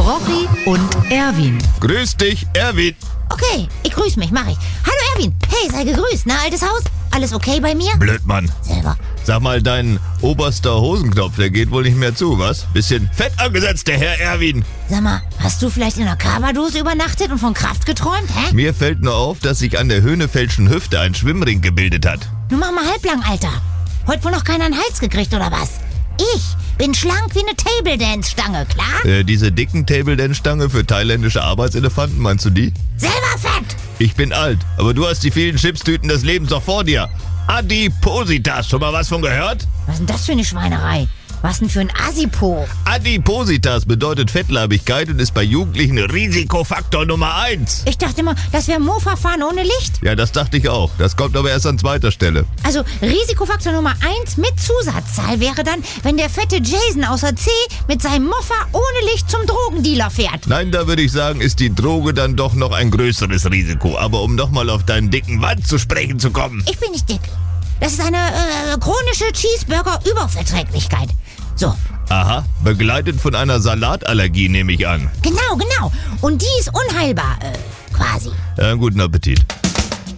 Rochi und Erwin. Grüß dich, Erwin. Okay, ich grüß mich, mach ich. Hallo Erwin, hey, sei gegrüßt, na altes Haus? Alles okay bei mir? Blödmann. Selber. Sag mal, dein oberster Hosenknopf, der geht wohl nicht mehr zu, was? Bisschen fett angesetzt, der Herr Erwin. Sag mal, hast du vielleicht in einer Carbadose übernachtet und von Kraft geträumt, hä? Mir fällt nur auf, dass sich an der Höhnefeldschen Hüfte ein Schwimmring gebildet hat. Nun mach mal halblang, Alter. Heute wohl noch keiner einen Hals gekriegt, oder was? Ich bin schlank wie eine Table-Dance-Stange, klar? Diese dicken Table-Dance-Stange für thailändische Arbeitselefanten, meinst du die? Selber fett! Ich bin alt, aber du hast die vielen Chipstüten des Lebens noch vor dir. Adipositas, schon mal was von gehört? Was ist denn das für eine Schweinerei? Was denn für ein Asipo? Adipositas bedeutet Fettleibigkeit und ist bei Jugendlichen Risikofaktor Nummer 1. Ich dachte immer, das wäre Mofa-Fahren ohne Licht. Ja, das dachte ich auch. Das kommt aber erst an zweiter Stelle. Also Risikofaktor Nummer 1 mit Zusatzzahl wäre dann, wenn der fette Jason außer C mit seinem Moffa ohne Licht zum Drogendealer fährt. Nein, da würde ich sagen, ist die Droge dann doch noch ein größeres Risiko. Aber um nochmal auf deinen dicken Wand zu sprechen zu kommen. Ich bin nicht dick. Das ist eine chronische Cheeseburger-Überverträglichkeit. So. Aha, begleitet von einer Salatallergie, nehme ich an. Genau. Und die ist unheilbar, quasi. Guten Appetit.